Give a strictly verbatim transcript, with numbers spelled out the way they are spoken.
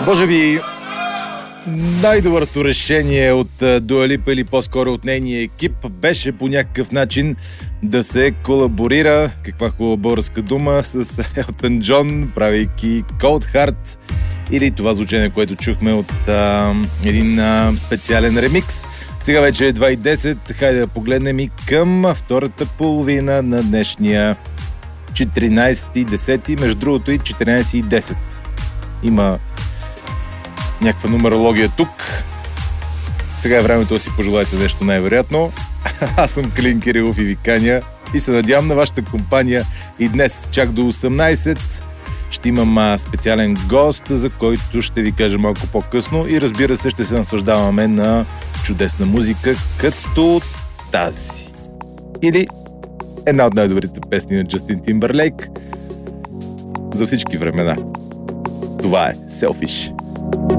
Може би най-доброто решение от Дуа Липа или по-скоро от нейния екип беше по някакъв начин да се колаборира, каква хубава българска дума, с Елтън Джон, правейки Cold Heart, или това звучение, което чухме от а, един а, специален ремикс. Сега вече е два и десет, хайде да погледнем и към втората половина на днешния четиринайсети десети, между другото и четиринайсет и десет. Има някаква нумерология тук. Сега е времето да си пожелаете нещо най-вероятно. Аз съм Калин Кирилов и ви каня и се надявам на вашата компания и днес чак до осемнайсет ще имам специален гост, за който ще ви кажа малко по-късно и разбира се ще се наслаждаваме на чудесна музика като тази. Или една от най-добрите песни на Джастин Тимбърлейк за всички времена. Това е Selfish.